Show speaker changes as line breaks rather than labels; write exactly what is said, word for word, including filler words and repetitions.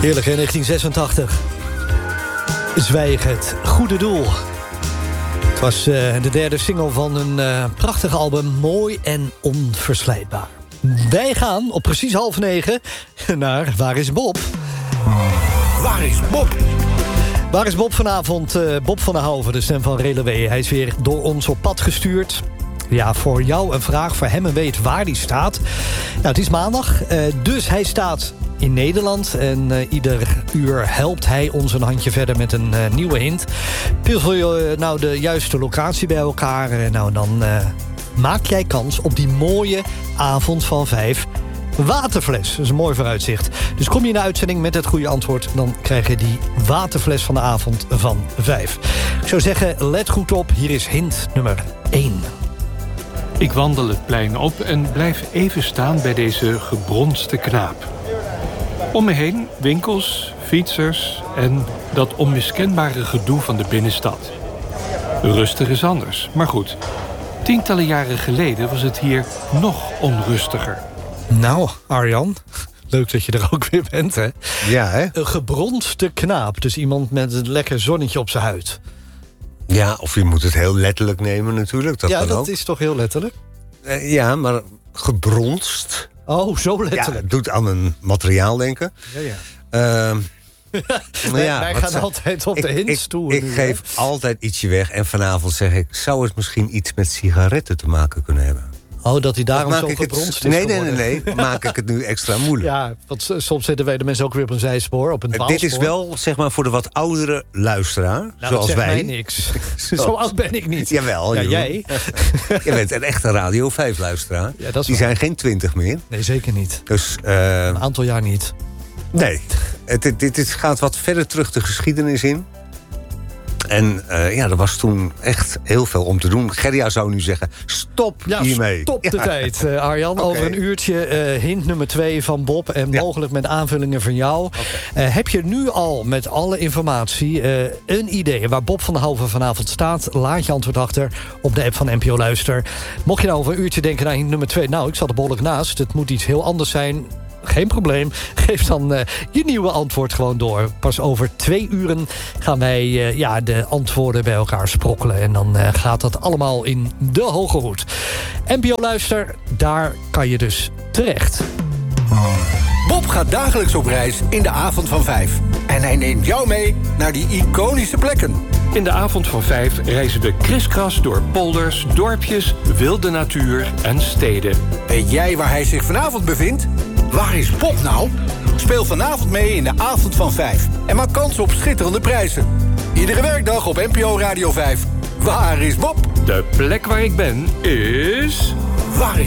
Heerlijk, hè? negentien zesentachtig. Zwijg, het goede doel. Het was uh, de derde single van een uh, prachtig album. Mooi en onverslijtbaar. Wij gaan op precies half negen naar Waar is Bob?
Waar is Bob?
Waar is Bob vanavond? Uh, Bob van der Houven, de stem van Relewee. Hij is weer door ons op pad gestuurd. Ja, voor jou een vraag, voor hem en weet waar hij staat. Nou, het is maandag, uh, dus hij staat in Nederland. En uh, ieder uur helpt hij ons een handje verder met een uh, nieuwe hint. Puzzel je uh, nou de juiste locatie bij elkaar. Uh, nou, dan uh, maak jij kans op die mooie avond van vijf waterfles. Dat is een mooi vooruitzicht. Dus kom je in de uitzending met het goede antwoord, dan krijg je die waterfles van de avond van vijf. Ik zou zeggen, let goed op. Hier is hint nummer één.
Ik wandel het plein op en blijf even staan bij deze gebronste knaap. Om me heen winkels, fietsers en dat onmiskenbare gedoe van de binnenstad. Rustig is anders, maar goed. Tientallen jaren geleden was het hier nog onrustiger.
Nou, Arjan, leuk dat je er ook weer bent, hè?
Ja, hè?
Een gebronste knaap, dus iemand met een lekker zonnetje op zijn huid.
Ja, of je moet het heel letterlijk nemen natuurlijk. Dat
ja,
kan
dat
ook.
is toch heel letterlijk?
Uh, ja, maar gebronst.
Oh, zo letterlijk.
Ja, het doet aan een materiaal denken.
Ja, ja.
Uh,
wij
ja,
wij gaan
zou...
altijd op de
ik,
hints
ik,
toe.
Ik
nu,
geef
hè?
altijd ietsje weg. En vanavond zeg ik, zou het misschien iets met sigaretten te maken kunnen hebben?
Oh, dat hij daarom
maak
zo
ik het...
gebronst is
Nee, nee,
geworden.
nee, nee. Maak ik het nu extra moeilijk.
Ja, want soms zetten wij de mensen ook weer op een zijspoor, op een dwaalspoor.
Dit is wel, zeg maar, voor de wat oudere luisteraar,
nou,
zoals
dat zegt
wij.
mij niks. Zo oud ben ik niet.
Jawel,
ja,
Jeroen.
jij.
Je bent een echte Radio vijf luisteraar.
Ja, dat is
Die
waar.
zijn geen twintig meer.
Nee, zeker niet.
Dus, uh,
een aantal jaar niet.
Nee, het, dit, dit, dit gaat wat verder terug de geschiedenis in. En uh, ja, er was toen echt heel veel om te doen. Gerja zou nu zeggen, stop
ja,
hiermee.
Stop de
ja.
tijd, uh, Arjan. Okay. Over een uurtje uh, hint nummer twee van Bob. En ja. mogelijk met aanvullingen van jou. Okay. Uh, heb je nu al met alle informatie uh, een idee waar Bob van der Houven vanavond staat? Laat je antwoord achter op de app van N P O Luister. Mocht je nou over een uurtje denken naar hint nummer twee... nou, ik zat er behoorlijk naast. Het moet iets heel anders zijn. Geen probleem. Geef dan uh, je nieuwe antwoord gewoon door. Pas over twee uren gaan wij uh, ja, de antwoorden bij elkaar sprokkelen. En dan uh, gaat dat allemaal in de hoge hoed. N P O Luister, daar kan je dus terecht.
Bob gaat dagelijks op reis in de avond van vijf. En hij neemt jou mee naar die iconische plekken.
In de avond van vijf reizen we kriskras door polders, dorpjes, wilde natuur en steden.
Weet jij waar hij zich vanavond bevindt? Waar is Bob nou? Speel vanavond mee in de avond van vijf. En maak kans op schitterende prijzen. Iedere werkdag op N P O Radio vijf. Waar is Bob?
De plek waar ik ben is...
Waar is